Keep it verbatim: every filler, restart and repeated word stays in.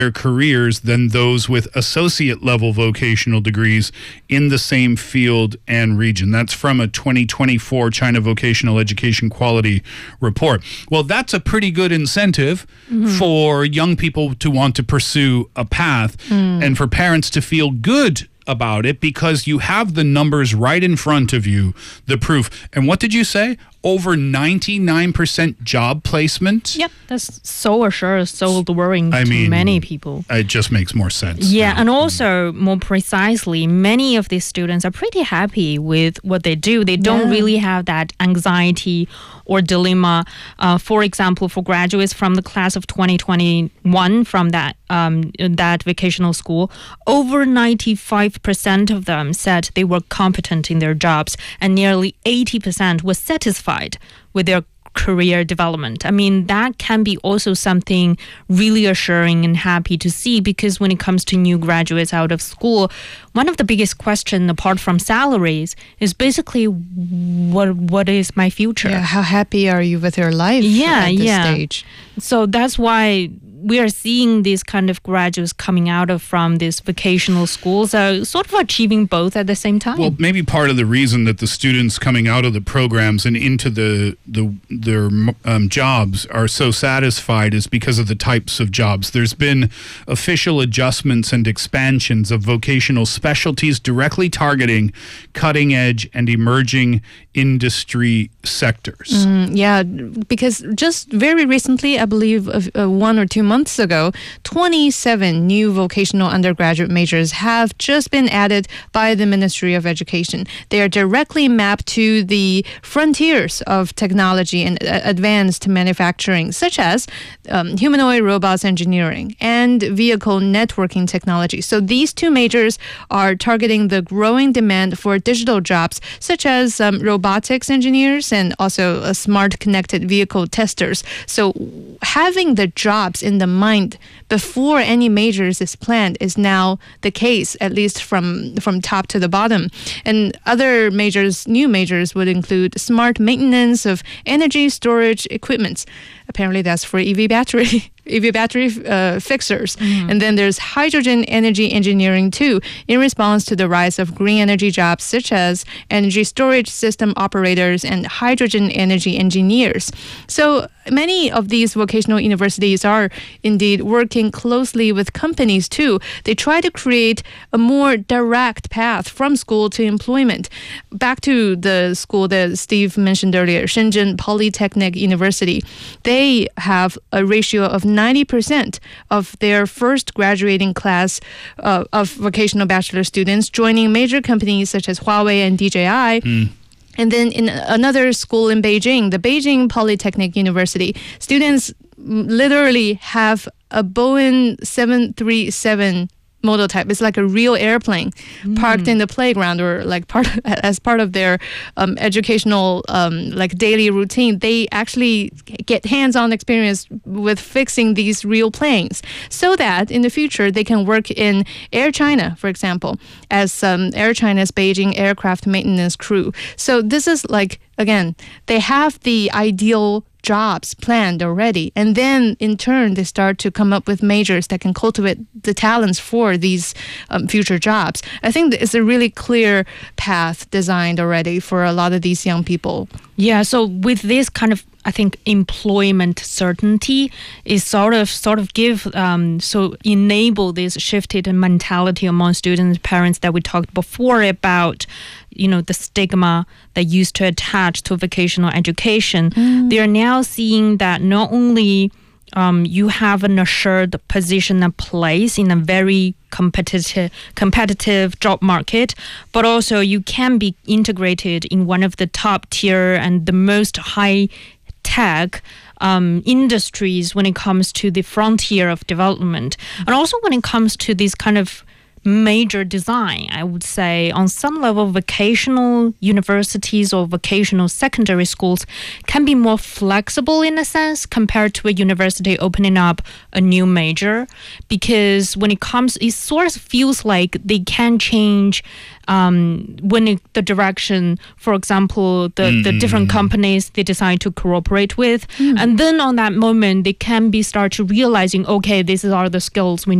their careers than those with associate level vocational degrees in the same field and region. That's from a twenty twenty-four China Vocational Education Quality Report. Well, that's a pretty good incentive mm-hmm. for young people to want to pursue a path mm. and for parents to feel good about it because you have the numbers right in front of you, the proof. And what did you say? Over ninety-nine percent job placement? Yep, that's so assured, so worrying I to mean, many people. It just makes more sense. Yeah, now. and also, more precisely, many of these students are pretty happy with what they do. They don't yeah. really have that anxiety or dilemma. Uh, for example, for graduates from the class of twenty twenty-one from that um, that vocational school, over ninety-five percent of them said they were competent in their jobs, and nearly eighty percent were satisfied with their career development. I mean, that can be also something really assuring and happy to see, because when it comes to new graduates out of school, one of the biggest questions apart from salaries is basically what what is my future? Yeah, how happy are you with your life yeah, at this yeah. stage? So that's why we are seeing these kind of graduates coming out of from these vocational schools are sort of achieving both at the same time. Well, maybe part of the reason that the students coming out of the programs and into the, the their um, jobs are so satisfied is because of the types of jobs. There's been official adjustments and expansions of vocational specialties directly targeting cutting-edge and emerging industry sectors. Mm, yeah, because just very recently, I believe uh, one or two months ago, twenty-seven new vocational undergraduate majors have just been added by the Ministry of Education. They are directly mapped to the frontiers of technology and uh, advanced manufacturing, such as um, humanoid robots engineering and vehicle networking technology. So these two majors are targeting the growing demand for digital jobs, such as um, robotics engineers and also uh, smart connected vehicle testers. So having the jobs in the mind before any majors is planned is now the case, at least from from top to the bottom. And other majors, new majors, would include smart maintenance of energy storage equipment. Apparently that's for E V battery E V battery uh, fixers. Mm. And then there's hydrogen energy engineering too, in response to the rise of green energy jobs such as energy storage system operators and hydrogen energy engineers. So many of these vocational universities are indeed working closely with companies too. They try to create a more direct path from school to employment. Back to the school that Steve mentioned earlier, Shenzhen Polytechnic University, they have a ratio of ninety percent of their first graduating class uh, of vocational bachelor students joining major companies such as Huawei and D J I. Mm. And then in another school in Beijing, the Beijing Polytechnic University, students literally have a Boeing seven thirty-seven model type. It's like a real airplane mm. parked in the playground, or like part of, as part of their um, educational um, like daily routine. They actually get hands-on experience with fixing these real planes, so that in the future they can work in Air China, for example, as um, Air China's Beijing aircraft maintenance crew. So this is like, again, they have the ideal jobs planned already, and then in turn they start to come up with majors that can cultivate the talents for these um, future jobs. I think it's a really clear path designed already for a lot of these young people. Yeah, so with this kind of, I think, employment certainty is sort of sort of give um, so enable this shifted mentality among students and parents that we talked before about, you know, the stigma that used to attach to vocational education. Mm. They are now seeing that not only um, you have an assured position and place in a very competitive competitive job market, but also you can be integrated in one of the top tier and the most high tech um, industries when it comes to the frontier of development. And also when it comes to this kind of major design. I would say on some level, vocational universities or vocational secondary schools can be more flexible in a sense compared to a university opening up a new major, because when it comes, it sort of feels like they can change um, when it, the direction, for example, the, mm. the different companies they decide to cooperate with. Mm. And then on that moment, they can be start to realizing, okay, these are the skills we